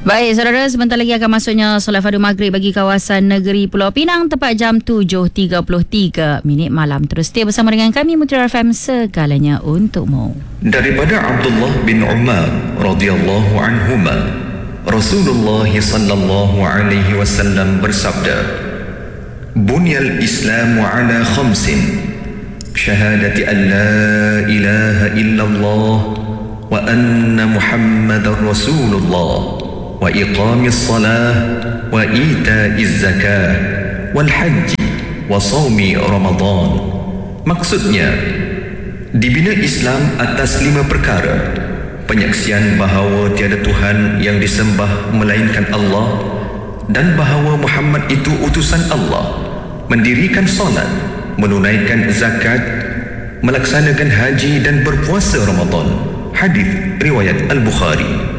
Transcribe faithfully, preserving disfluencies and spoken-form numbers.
Baik, saudara, sebentar lagi akan masuknya solat fardu maghrib bagi kawasan negeri Pulau Pinang tepat jam tujuh tiga puluh tiga minit malam. Terus setia bersama dengan kami Mutiara F M, segalanya untukmu. Daripada Abdullah bin Umar radhiyallahu anhuma, Rasulullah sallallahu alaihi wasallam bersabda, "Bunyal Islamu ala khamsin, syahadati an la ilaha illallah wa anna Muhammadar Rasulullah wa iqamis salah wa ita'iz zakah wal haji wa sawmi Ramadan." Maksudnya, dibina Islam atas lima perkara: penyaksian bahawa tiada Tuhan yang disembah melainkan Allah dan bahawa Muhammad itu utusan Allah, mendirikan solat, menunaikan zakat, melaksanakan haji dan berpuasa Ramadan. Hadis riwayat Al-Bukhari.